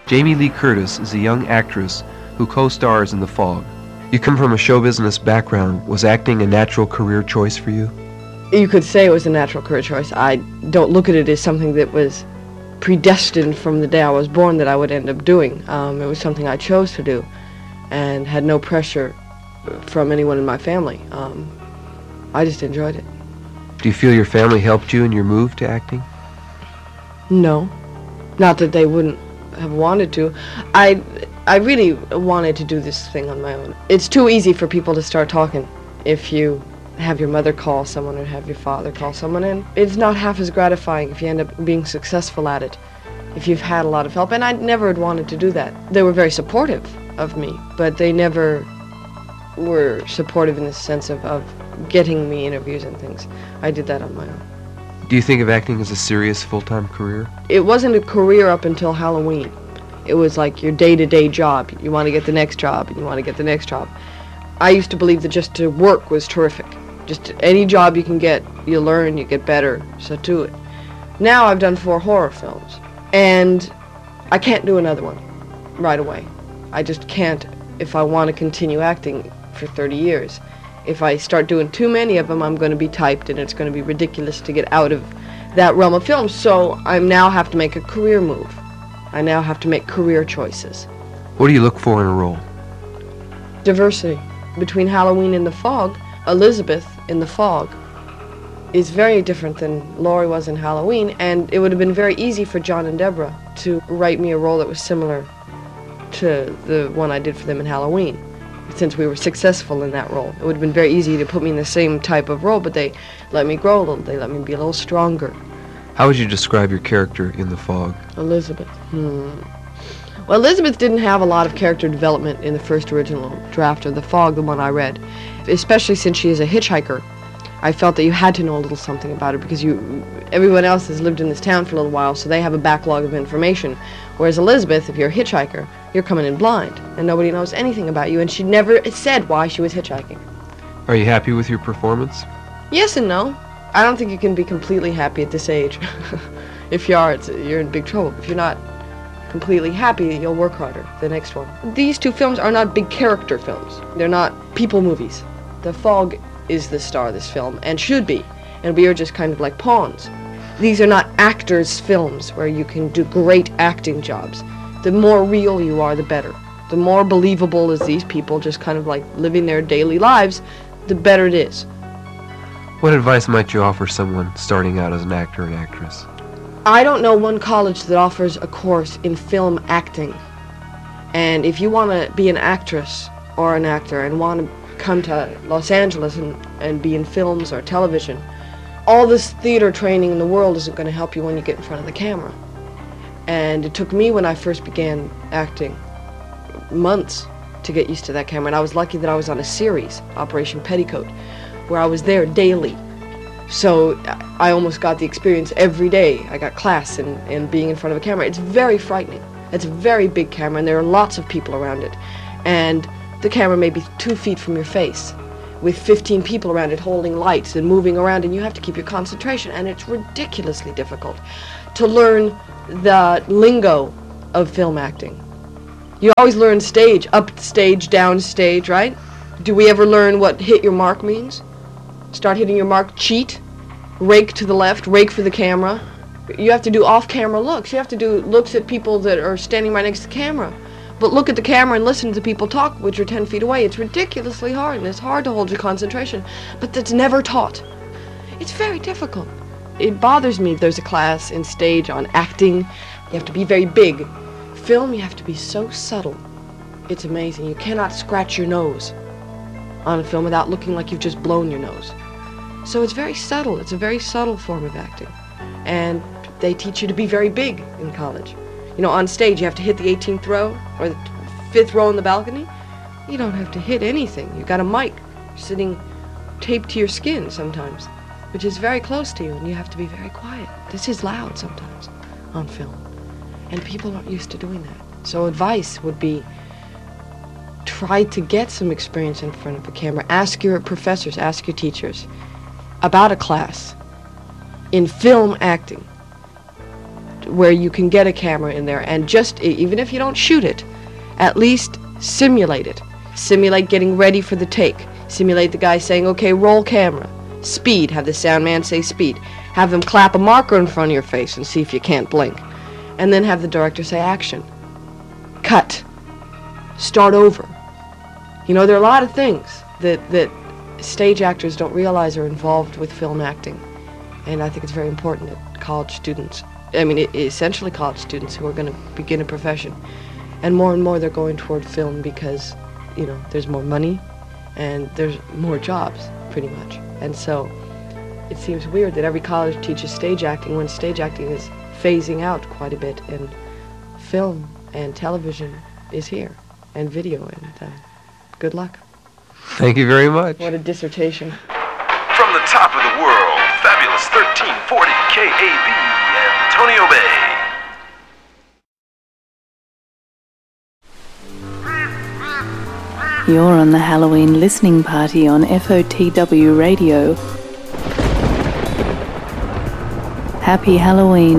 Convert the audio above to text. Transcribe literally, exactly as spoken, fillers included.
Jamie Lee Curtis is a young actress who co-stars in The Fog. You come from a show business background. Was acting a natural career choice for you? You could say it was a natural career choice. I don't look at it as something that was predestined from the day I was born that I would end up doing. Um, it was something I chose to do and had no pressure from anyone in my family. Um, I just enjoyed it. Do you feel your family helped you in your move to acting? No. Not that they wouldn't have wanted to. I, I really wanted to do this thing on my own. It's too easy for people to start talking if you have your mother call someone or have your father call someone, and it's not half as gratifying if you end up being successful at it, if you've had a lot of help. And I never had wanted to do that. They were very supportive of me, but they never were supportive in the sense of, of getting me interviews and things. I did that on my own. Do you think of acting as a serious full-time career? It wasn't a career up until Halloween. It was like your day-to-day job. You want to get the next job, and you want to get the next job. I used to believe that just to work was terrific. Just any job you can get, you learn, you get better, so do it. Now I've done four horror films, and I can't do another one right away. I just can't if I want to continue acting for thirty years. If I start doing too many of them, I'm going to be typed, and it's going to be ridiculous to get out of that realm of film. So I now have to make a career move. I now have to make career choices. What do you look for in a role? Diversity. Between Halloween and The Fog, Elizabeth in The Fog is very different than Laurie was in Halloween, and it would have been very easy for John and Deborah to write me a role that was similar to the one I did for them in Halloween, since we were successful in that role. It would have been very easy to put me in the same type of role, but they let me grow a little. They let me be a little stronger. How would you describe your character in The Fog? Elizabeth. Hmm. Well, Elizabeth didn't have a lot of character development in the first original draft of The Fog, the one I read. Especially since she is a hitchhiker. I felt that you had to know a little something about her because you, everyone else has lived in this town for a little while, so they have a backlog of information. Whereas Elizabeth, if you're a hitchhiker, you're coming in blind, and nobody knows anything about you, and she never said why she was hitchhiking. Are you happy with your performance? Yes and no. I don't think you can be completely happy at this age. If you are, it's, you're in big trouble. If you're not completely happy, you'll work harder the next one. These two films are not big character films. They're not people movies. The Fog is the star of this film, and should be, and we are just kind of like pawns. These are not actors' films where you can do great acting jobs. The more real you are, the better. The more believable as these people just kind of like living their daily lives, the better it is. What advice might you offer someone starting out as an actor and actress? I don't know one college that offers a course in film acting. And if you want to be an actress or an actor and want to come to Los Angeles and, and be in films or television, all this theater training in the world isn't going to help you when you get in front of the camera. And it took me, when I first began acting, months to get used to that camera. And I was lucky that I was on a series, Operation Petticoat, where I was there daily. So I almost got the experience every day. I got class in, in being in front of a camera. It's very frightening. It's a very big camera, and there are lots of people around it. And the camera may be two feet from your face, with fifteen people around it holding lights and moving around, and you have to keep your concentration, and it's ridiculously difficult to learn the lingo of film acting. You always learn stage, up stage, down stage, right? Do we ever learn what hit your mark means? Start hitting your mark, cheat, rake to the left, rake for the camera. You have to do off-camera looks. You have to do looks at people that are standing right next to the camera. But look at the camera and listen to people talk, which are ten feet away. It's ridiculously hard, and it's hard to hold your concentration. But that's never taught. It's very difficult. It bothers me if there's a class in stage on acting. You have to be very big. Film, you have to be so subtle. It's amazing. You cannot scratch your nose on a film without looking like you've just blown your nose. So it's very subtle. It's a very subtle form of acting. And they teach you to be very big in college. You know, on stage you have to hit the eighteenth row or the fifth row in the balcony. You don't have to hit anything. You've got a mic sitting taped to your skin sometimes, which is very close to you, and you have to be very quiet. This is loud sometimes on film, and people aren't used to doing that. So advice would be, try to get some experience in front of a camera. Ask your professors, ask your teachers about a class in film acting. where you can get a camera in there and just, even if you don't shoot it, at least simulate it. Simulate getting ready for the take. Simulate the guy saying, okay, roll camera. Speed. Have the sound man say speed. Have them clap a marker in front of your face and see if you can't blink. And then have the director say action. Cut. Start over. You know, there are a lot of things that, that stage actors don't realize are involved with film acting. And I think it's very important that college students, I mean, it, essentially college students who are going to begin a profession. And more and more they're going toward film because, you know, there's more money and there's more jobs, pretty much. And so it seems weird that every college teaches stage acting when stage acting is phasing out quite a bit, and film and television is here, and video, and uh, good luck. Thank you very much. What a dissertation. From the top of the world, fabulous thirteen forty K A B, Antonio Bay. You're on the Halloween listening party on F O T W Radio. Happy Halloween.